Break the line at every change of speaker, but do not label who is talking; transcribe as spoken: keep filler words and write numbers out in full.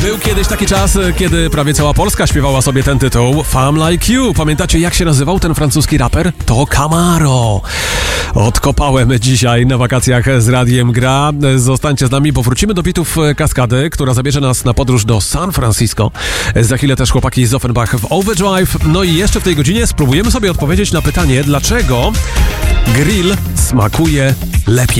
Był kiedyś taki czas, kiedy prawie cała Polska śpiewała sobie ten tytuł Femme Like You. Pamiętacie, jak się nazywał ten francuski raper? To Camaro. Odkopałem dzisiaj na wakacjach z Radiem Gra. Zostańcie z nami, bo wrócimy do bitów Kaskady, która zabierze nas na podróż do San Francisco. Za chwilę też chłopaki z Offenbach w Overdrive. No i jeszcze w tej godzinie spróbujemy sobie odpowiedzieć na pytanie, dlaczego grill smakuje lepiej.